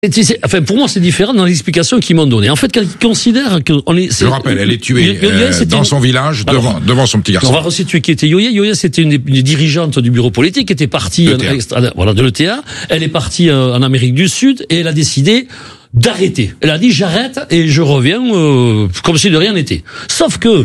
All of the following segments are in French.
Enfin, pour moi, c'est différent dans l'explication qu'ils m'ont donnée. En fait, quand ils considèrent que je rappelle, elle est tuée dans son village, devant son petit garçon. On va resituer qui était Yoya. Yoya, c'était une des dirigeantes du bureau politique, qui était partie de l'ETA. Elle est partie en Amérique du Sud et elle a décidé d'arrêter. Elle a dit j'arrête et je reviens comme si de rien n'était. Sauf que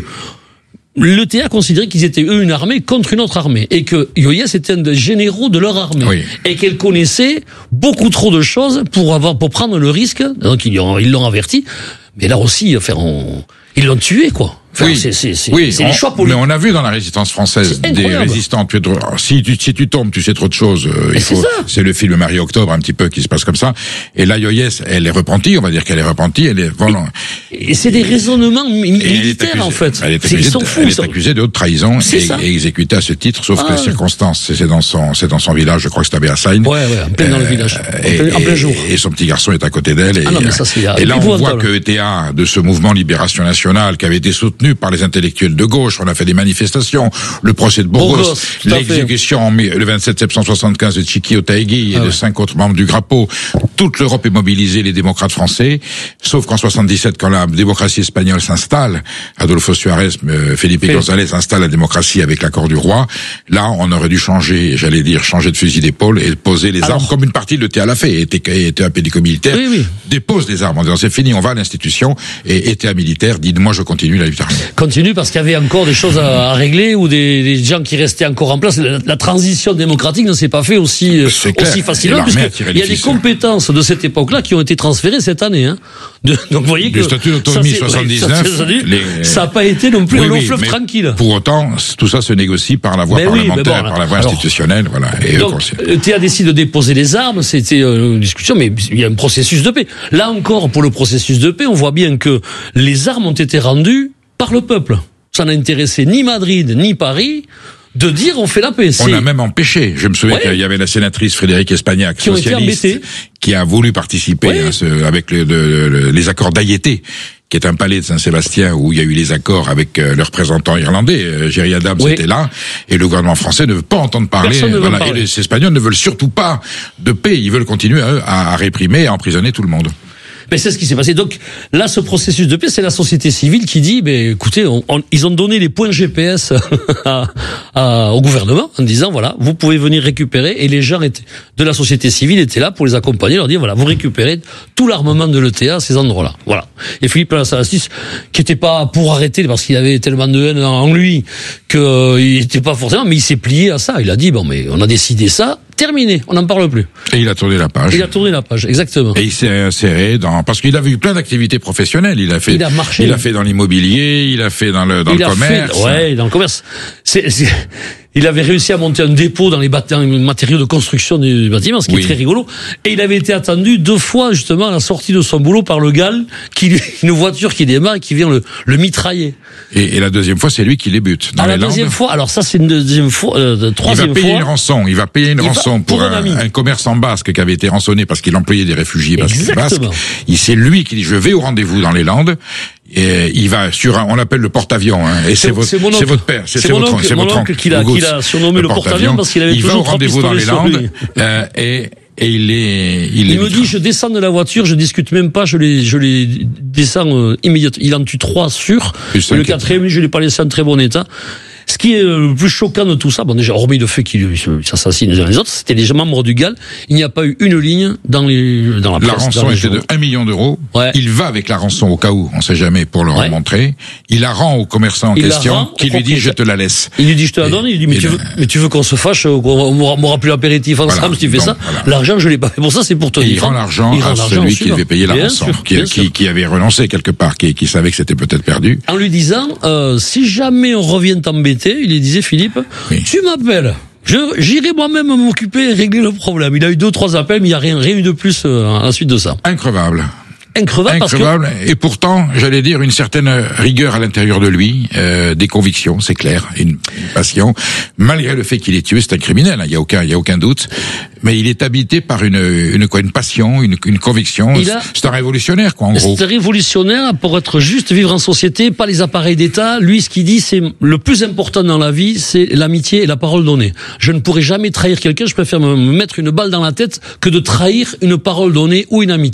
l'ETA considérait qu'ils étaient eux une armée contre une autre armée et que Yoya c'était un des généraux de leur armée et qu'elle connaissait beaucoup trop de choses pour prendre le risque. Donc ils l'ont averti. Mais là aussi, enfin, ils l'ont tué quoi. Enfin, c'est les choix politiques. Mais on a vu dans la résistance française des résistants. Si tu tombes, tu sais trop de choses. C'est le film Marie Octobre un petit peu qui se passe comme ça. Et là, Yoyès, elle est repentie. On va dire qu'elle est repentie. Elle est vraiment. Et c'est des raisonnements militaires en fait. Elle est accusée de haute trahison et exécutée à ce titre, sauf que les circonstances, c'est dans son village. Je crois que c'est à Béassagne. Ouais, en plein dans le village, en plein jour. Et son petit garçon est à côté d'elle. Et là, on voit que ETA de ce mouvement Libération Nationale qui avait été soutenu par les intellectuels de gauche, on a fait des manifestations, le procès de Burgos, l'exécution le 27 septembre 1975 de Tchiki Otaegui et de 5 autres membres du Grapo. Toute l'Europe est mobilisée, les démocrates français, sauf qu'en 77, quand la démocratie espagnole s'installe, Adolfo Suarez, Felipe González installe la démocratie avec l'accord du roi, là, on aurait dû changer de fusil d'épaule et poser les armes, comme une partie de l'ETA l'a fait, était un pédico-militaire, dépose les armes en disant c'est fini, on va à l'institution, et ETA militaire dit moi je continue la lutte armée. Continue parce qu'il y avait encore des choses à régler ou des gens qui restaient encore en place. La transition démocratique ne s'est pas fait aussi facilement puisqu'il y a des compétences de cette époque-là qui ont été transférées cette année. Donc vous voyez que le statut d'autonomie 79, ça n'a pas été non plus un long fleuve tranquille. Pour autant, tout ça se négocie par la voie parlementaire, par la voie institutionnelle. Voilà. Et donc, l'ETA décide de déposer les armes, c'était une discussion, mais il y a un processus de paix. Là encore, pour le processus de paix, on voit bien que les armes ont été rendues par le peuple. Ça n'a intéressé ni Madrid, ni Paris, de dire on fait la paix. On a même empêché. Je me souviens qu'il y avait la sénatrice Frédérique Espagnac, socialiste, qui a voulu participer avec les accords d'Ayété, qui est un palais de Saint-Sébastien où il y a eu les accords avec le représentant irlandais, Gerry Adams était là, et le gouvernement français ne veut pas entendre parler. Et les Espagnols ne veulent surtout pas de paix. Ils veulent continuer à réprimer et à emprisonner tout le monde. Mais c'est ce qui s'est passé. Donc là, ce processus de paix, c'est la société civile qui dit, écoutez, ils ont donné les points GPS au gouvernement en disant, voilà, vous pouvez venir récupérer. Et les gens de la société civile étaient là pour les accompagner, leur dire, voilà, vous récupérez tout l'armement de l'ETA à ces endroits-là. Voilà. Et Philippe Lassalassis, qui était pas pour arrêter parce qu'il avait tellement de haine en lui qu'il était pas forcément, mais il s'est plié à ça. Il a dit, mais on a décidé ça. Terminé, on n'en parle plus. Et il a tourné la page. Exactement. Et il s'est inséré parce qu'il avait eu plein d'activités professionnelles. Il a fait dans l'immobilier, il a fait dans le commerce. Dans le commerce. Il avait réussi à monter un dépôt dans les matériaux de construction du bâtiment, ce qui est très rigolo. Et il avait été attendu 2 fois, justement, à la sortie de son boulot par le GAL, une voiture qui démarre et qui vient le mitrailler. Et la deuxième fois, c'est lui qui les bute. La deuxième fois, alors ça, c'est une deuxième fois, troisième fois. Il va payer une rançon pour un commerçant basque qui avait été rançonné parce qu'il employait des réfugiés basques. C'est lui qui dit, je vais au rendez-vous dans les Landes. Et il va on l'appelle le porte-avions, et c'est votre père, c'est votre oncle qui l'a surnommé le porte-avions parce qu'il avait toujours 3 pistolets sur lui. Et il me dit, je descends de la voiture, je discute même pas, je les descends immédiatement. Il en tue 3 sûrs. Le 4e, je l'ai pas laissé en très bon état. Ce qui est le plus choquant de tout ça, déjà, hormis le fait qu'ils s'assassinent les uns les autres, c'était les membres du GAL. Il n'y a pas eu une ligne dans la presse. La rançon était de 1 million d'euros. Ouais. Il va avec la rançon au cas où, on sait jamais, pour le remontrer. Il la rend au commerçant en question, qui lui dit, je te la laisse. Il lui dit, je te la donne. Il lui dit, mais tu veux qu'on se fâche, on m'aura plus l'apéritif ensemble si tu fais ça. Voilà. L'argent, je l'ai pas fait pour ça, c'est pour te dire. Il rend l'argent à celui qui devait payer la rançon, qui avait renoncé quelque part, qui savait que c'était peut-être perdu. En lui disant, si jamais on revient t'embêter, il lui disait, Philippe, tu m'appelles. J'irai moi-même m'occuper et régler le problème. Il a eu 2-3 appels, mais il n'y a rien eu de plus à la suite de ça. Increvable. Increvable. Et pourtant, j'allais dire, une certaine rigueur à l'intérieur de lui, des convictions, c'est clair, une passion. Malgré le fait qu'il est tué, c'est un criminel, il y a aucun doute. Mais il est habité par une passion, une conviction. C'est un révolutionnaire, en gros. C'est un révolutionnaire pour être juste, vivre en société, pas les appareils d'État. Lui, ce qu'il dit, c'est le plus important dans la vie, c'est l'amitié et la parole donnée. Je ne pourrai jamais trahir quelqu'un, je préfère me mettre une balle dans la tête que de trahir une parole donnée ou une amitié.